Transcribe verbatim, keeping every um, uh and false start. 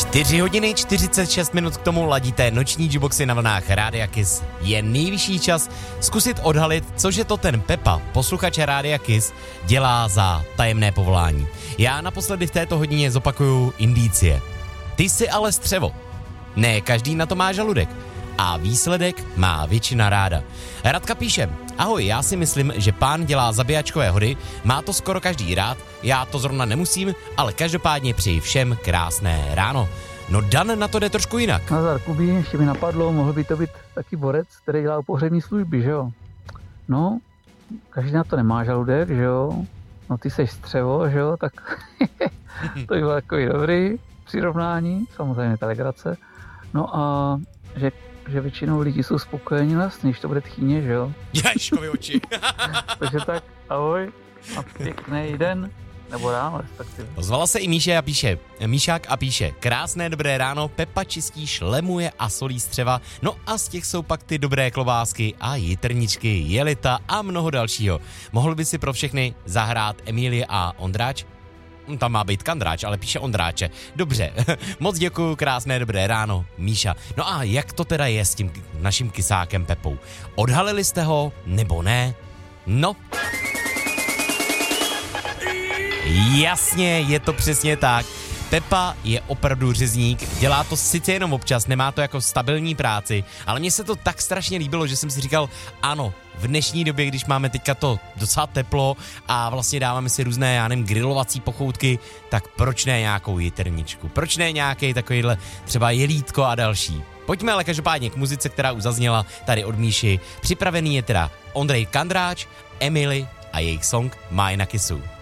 čtyři hodiny čtyřicet šest minut k tomu ladíte noční jukeboxy na vlnách Rádia Kiss. Je nejvyšší čas zkusit odhalit, což je to ten Pepa, posluchač Rádia Kiss, dělá za tajemné povolání. Já naposledy v této hodině zopakuju indicie. Ty jsi ale střevo. Ne, každý na to má žaludek. A výsledek má většina ráda. Radka píše, ahoj, já si myslím, že pán dělá zabijačkové hody, má to skoro každý rád, já to zrovna nemusím, ale každopádně přeji všem krásné ráno. No Dan na to jde trošku jinak. Nazar Kubí, ještě mi napadlo, mohl by to být taky borec, který dělá pohřební služby, že jo? No, každý na to nemá žaludek, že jo? No ty seš střevo, že jo? Tak to by bylo takový dobrý přirovnání, samozřejmě ta legrace. No a že že většinou lidi jsou spokojení vlastně, když to bude tchýně, že jo? Ježkovi oči. Takže tak, ahoj a pěkný den, nebo ráno respektive. Ozvala se i Míše a píše, Míšák a píše, krásné dobré ráno, Pepa čistí, šlemuje a solí střeva, no a z těch jsou pak ty dobré klobásky a jitrničky, jelita a mnoho dalšího. Mohl by si pro všechny zahrát Emílie a Ondráč? Tam má být Kandráč, ale píše Ondráče. Dobře, moc děkuju, krásné dobré ráno, Míša. No a jak to teda je s tím naším kysákem Pepou? Odhalili jste ho, nebo ne? No. Jasně, je to přesně tak. Pepa je opravdu řezník, dělá to sice jenom občas, nemá to jako stabilní práci, ale mně se to tak strašně líbilo, že jsem si říkal, ano, v dnešní době, když máme teďka to docela teplo a vlastně dáváme si různé, já nevím, grilovací pochoutky, tak proč ne nějakou jitrničku, proč ne nějaký takovýhle třeba jelítko a další. Pojďme ale každopádně k muzice, která už zazněla tady od Míši. Připravený je teda Ondřej Kandráč, Emily a jejich song Máj na Kissu.